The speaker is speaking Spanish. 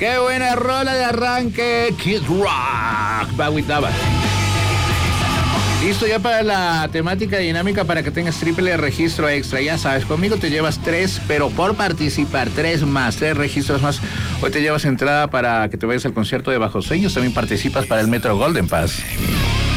Qué buena rola de arranque. Kid Rock. Bowie Daba. Listo ya para la temática dinámica para que tengas triple registro extra. Ya sabes, conmigo te llevas 3, pero por participar, 3 registros más. Hoy te llevas entrada para que te vayas al concierto de Bajo Sueños. También participas para el Metro Golden Pass.